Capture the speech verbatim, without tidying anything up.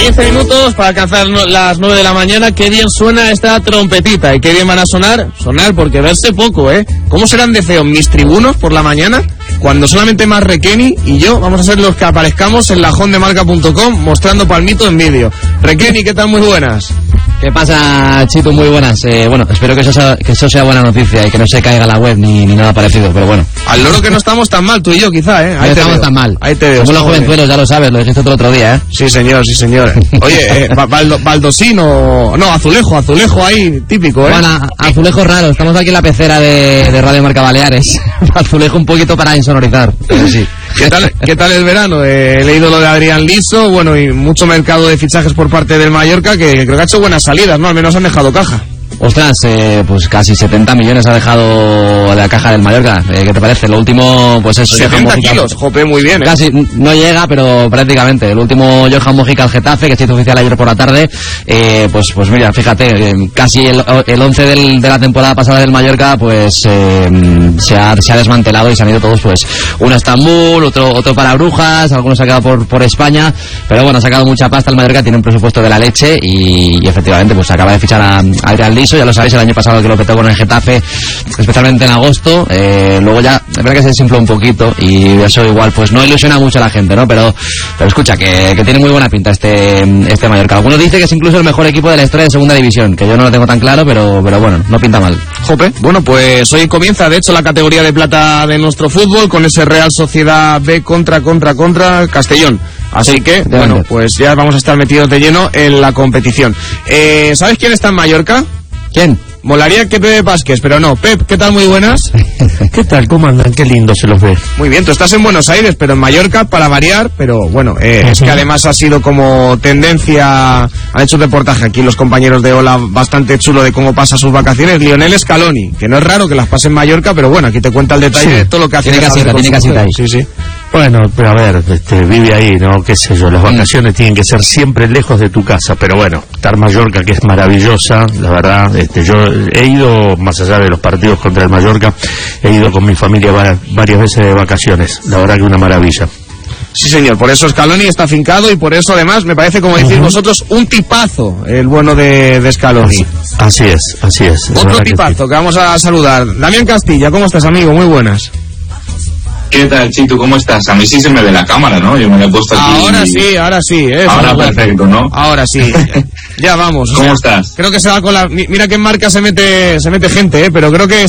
quince minutos para alcanzar las nueve de la mañana. Qué bien suena esta trompetita y qué bien van a sonar. Sonar porque verse poco, ¿eh? ¿Cómo serán de feos mis tribunos por la mañana? Cuando solamente más Requeni y yo vamos a ser los que aparezcamos en la hondemarca punto com mostrando palmito en vídeo. Requeni, ¿qué tal? Muy buenas. ¿Qué pasa, Chito? Muy buenas. Eh, bueno, espero que eso, sea, que eso sea buena noticia y que no se caiga la web ni, ni nada parecido, pero bueno. Al loro que no estamos tan mal, tú y yo quizá, ¿eh? Ahí no te estamos veo. tan mal. Ahí te veo. Somos los jovenzuelos, ya lo sabes, lo dijiste otro otro día, ¿eh? Sí, señor, sí, señor. Oye, eh, baldo, baldosino, no, azulejo, azulejo ahí, típico, ¿eh? Bueno, azulejo raro, estamos aquí en la pecera de, de Radio Marca Baleares. Azulejo un poquito para insonorizar, pero sí. ¿Qué tal, ¿Qué tal el verano? Eh, he leído lo de Adrián Liso, bueno, y mucho mercado de fichajes por parte del Mallorca, que creo que ha hecho buenas salidas, ¿no? Al menos han dejado caja. Ostras, eh, pues casi setenta millones ha dejado de la caja del Mallorca. Eh, ¿Qué te parece? Lo último, pues es... setenta kilos, jope, muy bien, ¿eh? Casi, no llega, pero prácticamente. El último Johan Mojica al Getafe, que se hizo oficial ayer por la tarde, eh, pues pues mira, fíjate, eh, casi el, el once del, de la temporada pasada del Mallorca, pues eh, se, ha, se ha desmantelado y se han ido todos, pues, uno a Estambul, otro otro para Brujas, algunos se han quedado por, por España, pero bueno, ha sacado mucha pasta el Mallorca, tiene un presupuesto de la leche y, y efectivamente, pues acaba de fichar a, a Adrián Liso. Ya lo sabéis, el año pasado que lo petó con el Getafe, especialmente en agosto. Eh, luego ya, es verdad que se desinfló un poquito y eso igual pues no ilusiona mucho a la gente, ¿no? Pero pero escucha, que, que tiene muy buena pinta este este Mallorca. Algunos dicen que es incluso el mejor equipo de la historia de Segunda División, que yo no lo tengo tan claro, pero pero bueno, no pinta mal. Jope, bueno, pues hoy comienza, de hecho, la categoría de plata de nuestro fútbol con ese Real Sociedad B contra, contra, contra Castellón. Así que, bueno, pues ya vamos a estar metidos de lleno en la competición. Eh, ¿Sabes quién está en Mallorca? ¿Quién? Molaría que Pepe Vázquez, pero no. Pep, ¿qué tal? Muy buenas. ¿Qué tal? ¿Cómo andan? Qué lindo se los ve. Muy bien, tú estás en Buenos Aires, pero en Mallorca, para variar, pero bueno, eh, uh-huh. Es que además ha sido como tendencia, han hecho un reportaje aquí los compañeros de Ola bastante chulo de cómo pasa sus vacaciones, Lionel Scaloni, que no es raro que las pase en Mallorca, pero bueno, aquí te cuenta el detalle sí. de todo lo que hace. Tiene casita, tiene casita ahí. Sí, sí. Bueno, pero a ver, este, vive ahí, ¿no? Qué sé yo, las vacaciones mm. tienen que ser siempre lejos de tu casa, pero bueno, estar Mallorca, que es maravillosa, la verdad, este, yo he ido, más allá de los partidos contra el Mallorca, he ido con mi familia varias, varias veces de vacaciones, la verdad que una maravilla. Sí, señor, por eso Scaloni está afincado y por eso además me parece, como decís uh-huh. vosotros, un tipazo el bueno de, de Scaloni. Así, así es, así es. es Otro tipazo que, sí. que vamos a saludar. Damián Castilla, ¿cómo estás, amigo? Muy buenas. ¿Qué tal, Chito? ¿Cómo estás? A mí sí se me ve la cámara, ¿no? Yo me la he puesto aquí. Ahora sí, ahora sí. ¿eh? Ahora perfecto, ¿no? Ahora sí. Ya vamos. ¿Cómo sea, estás? Creo que se va con la... Mira que en marca se mete se mete gente, ¿eh? Pero creo que